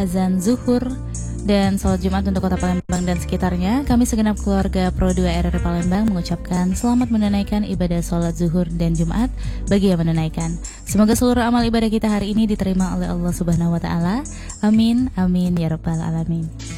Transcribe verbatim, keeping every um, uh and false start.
azan zuhur dan sholat Jumat untuk kota Palembang dan sekitarnya, kami segenap keluarga Pro dua R R Palembang mengucapkan selamat menunaikan ibadah sholat zuhur dan Jumat bagi yang menunaikan. Semoga seluruh amal ibadah kita hari ini diterima oleh Allah Subhanahu wa Ta'ala. Amin, amin ya Rabbal Alamin.